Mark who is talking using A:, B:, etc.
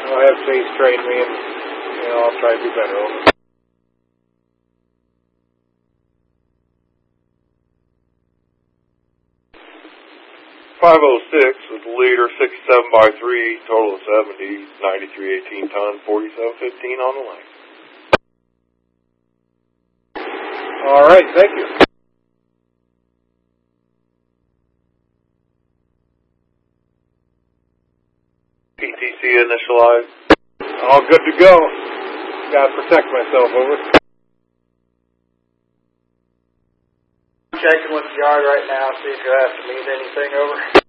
A: I'll have Chase train me, and I'll try to do better. Over.
B: 506 with the leader, 67 by 3, total of 70, 93 18 ton, 4715 on the lane.
A: All right, thank you.
B: PTC initialized.
A: All good to go. Got to protect myself, over.
C: Checking with the yard right now, see if you're asking me anything, over.